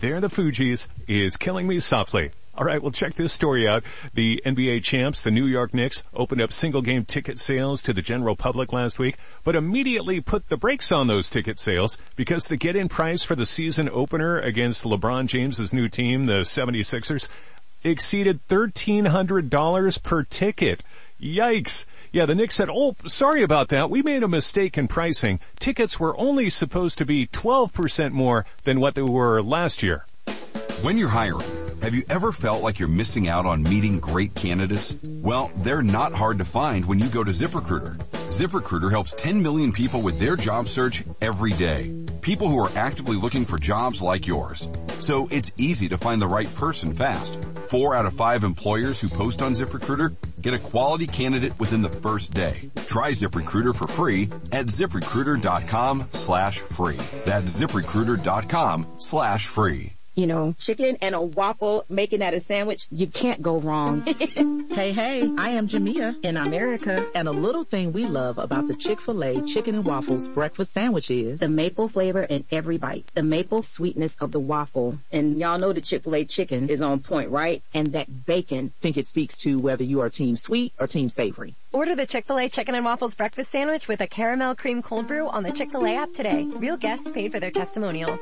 They're the Fugees is Killing Me Softly. All right, well, check this story out. The NBA champs, the New York Knicks, opened up single-game ticket sales to the general public last week, but immediately put the brakes on those ticket sales because the get-in price for the season opener against LeBron James's new team, the 76ers, exceeded $1,300 per ticket. Yikes. Yeah, the Knicks said, oh, sorry about that. We made a mistake in pricing. Tickets were only supposed to be 12% more than what they were last year. When you're hiring, have you ever felt like you're missing out on meeting great candidates? Well, they're not hard to find when you go to ZipRecruiter. ZipRecruiter helps 10 million people with their job search every day. People who are actively looking for jobs like yours. So it's easy to find the right person fast. 4 out of 5 employers who post on ZipRecruiter get a quality candidate within the first day. Try ZipRecruiter for free at ZipRecruiter.com/free. That's ZipRecruiter.com/free. You know, chicken and a waffle, making that a sandwich, you can't go wrong. Hey, I am Jamia in America, and a little thing we love about the Chick-fil-A Chicken and Waffles breakfast sandwich is the maple flavor in every bite, the maple sweetness of the waffle. And y'all know the Chick-fil-A chicken is on point, right? And that bacon. Think it speaks to whether you are team sweet or team savory. Order the Chick-fil-A Chicken and Waffles breakfast sandwich with a caramel cream cold brew on the Chick-fil-A app today. Real guests paid for their testimonials.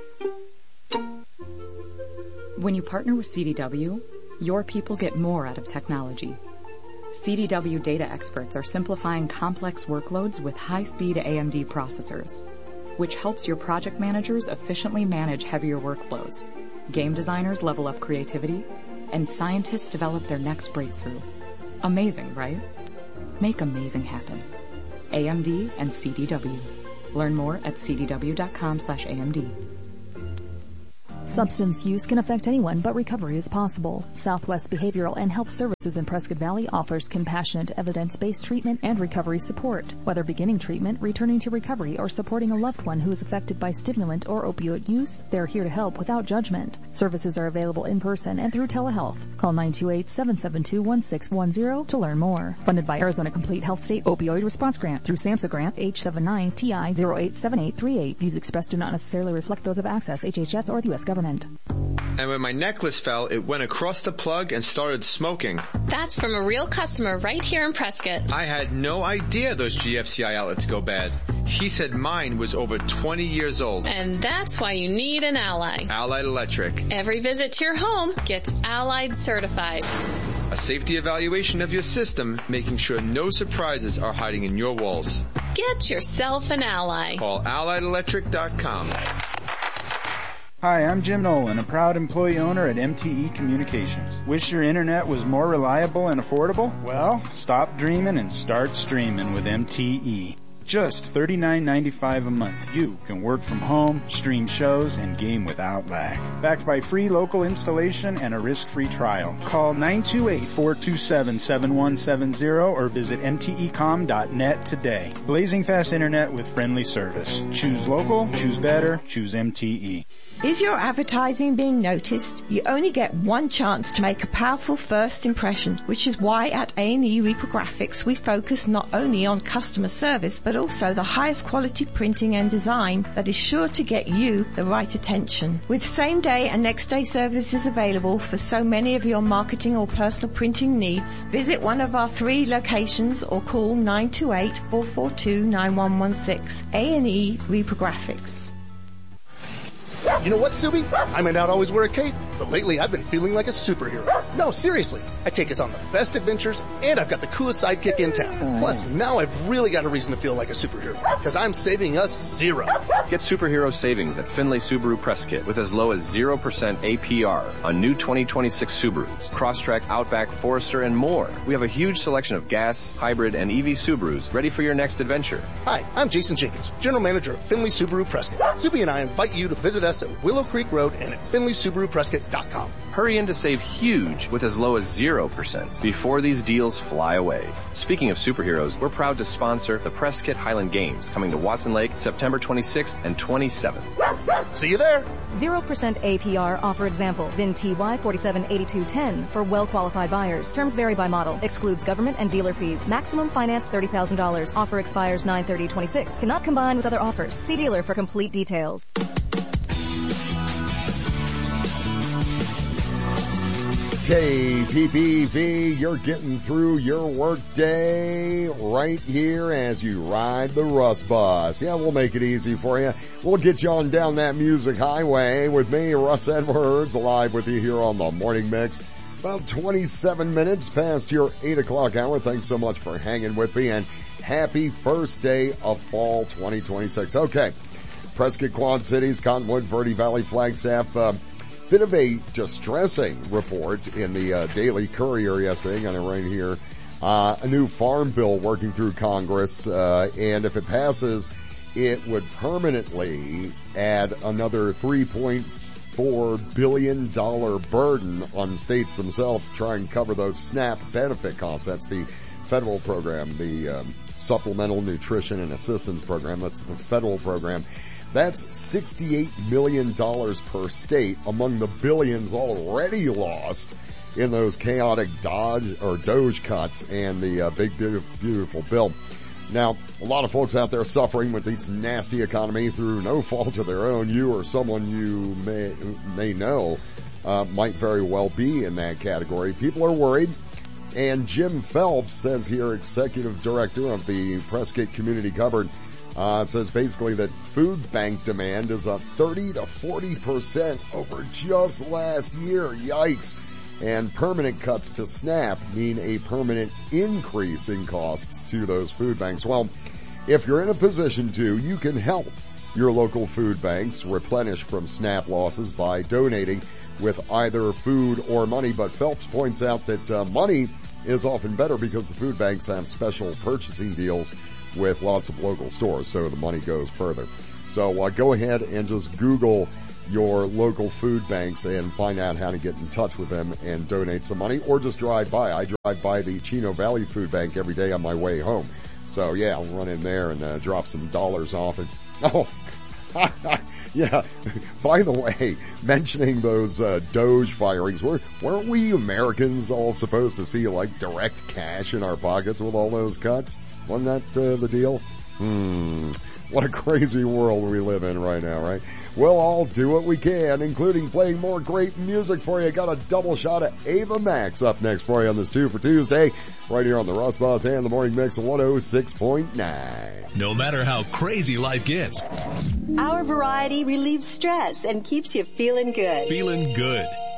When you partner with CDW, your people get more out of technology. CDW data experts are simplifying complex workloads with high-speed AMD processors, which helps your project managers efficiently manage heavier workflows. Game designers level up creativity, and scientists develop their next breakthrough. Amazing, right? Make amazing happen. AMD and CDW. Learn more at cdw.com/AMD. Substance use can affect anyone, but recovery is possible. Southwest Behavioral and Health Services in Prescott Valley offers compassionate, evidence-based treatment and recovery support. Whether beginning treatment, returning to recovery, or supporting a loved one who is affected by stimulant or opioid use, they're here to help without judgment. Services are available in person and through telehealth. Call 928-772-1610 to learn more. Funded by Arizona Complete Health State Opioid Response Grant through SAMHSA Grant H79TI087838. Views expressed do not necessarily reflect those of Access, HHS, or the U.S. government. And when my necklace fell, it went across the plug and started smoking. That's from a real customer right here in Prescott. I had no idea those GFCI outlets go bad. He said mine was over 20 years old. And that's why you need an Ally. Allied Electric. Every visit to your home gets Allied certified. A safety evaluation of your system, making sure no surprises are hiding in your walls. Get yourself an Ally. Call AlliedElectric.com. Hi, I'm Jim Nolan, a proud employee owner at MTE Communications. Wish your internet was more reliable and affordable? Well, stop dreaming and start streaming with MTE. Just $39.95 a month. You can work from home, stream shows, and game without lag. Backed by free local installation and a risk-free trial. Call 928-427-7170 or visit mtecom.net today. Blazing fast internet with friendly service. Choose local, choose better, choose MTE. Is your advertising being noticed? You only get one chance to make a powerful first impression, which is why at A&E Reprographics we focus not only on customer service, but also the highest quality printing and design that is sure to get you the right attention. With same day and next day services available for so many of your marketing or personal printing needs, visit one of our 3 locations or call 928-442-9116. A&E Reprographics. You know what, Subi? I may not always wear a cape, but lately I've been feeling like a superhero. No, seriously. I take us on the best adventures, and I've got the coolest sidekick in town. Plus, now I've really got a reason to feel like a superhero, because I'm saving us $0. Get superhero savings at Finlay Subaru Prescott with as low as 0% APR on new 2026 Subarus, Crosstrek, Outback, Forester, and more. We have a huge selection of gas, hybrid, and EV Subarus ready for your next adventure. Hi, I'm Jason Jenkins, General Manager of Finlay Subaru Prescott. Subi and I invite you to visit us at Willow Creek Road and at FinleySubaruPrescott.com. Hurry in to save huge with as low as 0% before these deals fly away. Speaking of superheroes, we're proud to sponsor the Prescott Highland Games coming to Watson Lake September 26th and 27th. See you there. 0% APR offer example. VIN TY 478210 for well-qualified buyers. Terms vary by model. Excludes government and dealer fees. Maximum finance $30,000. Offer expires 9/30/26. Cannot combine with other offers. See dealer for complete details. KPPV, you're getting through your work day right here as you ride the Russ Bus. Yeah, we'll make it easy for you. We'll get you on down that music highway with me, Russ Edwards, alive with you here on the Morning Mix. About 27 minutes past your 8 o'clock hour. Thanks so much for hanging with me, and happy first day of fall 2026. Okay, Prescott, Quad Cities, Cottonwood, Verde Valley, Flagstaff, bit of a distressing report in the Daily Courier yesterday. Got it right here. A new farm bill working through Congress, and if it passes, it would permanently add another $3.4 billion burden on states themselves to try and cover those SNAP benefit costs. That's the federal program, the Supplemental Nutrition and Assistance Program. That's the federal program. That's $68 million per state among the billions already lost in those chaotic Doge cuts and the big, beautiful bill. Now, a lot of folks out there suffering with this nasty economy through no fault of their own. You or someone you may know might very well be in that category. People are worried. And Jim Phelps says here, executive director of the Prescott Community Cupboard, says basically that food bank demand is up 30 to 40% over just last year. Yikes. And permanent cuts to SNAP mean a permanent increase in costs to those food banks. Well, if you're in a position to, you can help your local food banks replenish from SNAP losses by donating with either food or money. But Phelps points out that money is often better because the food banks have special purchasing deals with lots of local stores, so the money goes further. So go ahead and just Google your local food banks and find out how to get in touch with them and donate some money, or just drive by. I drive by the Chino Valley Food Bank every day on my way home. So yeah, I'll run in there and drop some dollars off. And oh, yeah. By the way, mentioning those Doge firings, weren't we Americans all supposed to see like direct cash in our pockets with all those cuts? Wasn't that the deal? What a crazy world we live in right now, right? We'll all do what we can, including playing more great music for you. Got a double shot of Ava Max up next for you on this 2 for Tuesday, right here on the Russ Bus and the Morning Mix 106.9. No matter how crazy life gets, our variety relieves stress and keeps you feeling good. Feeling good.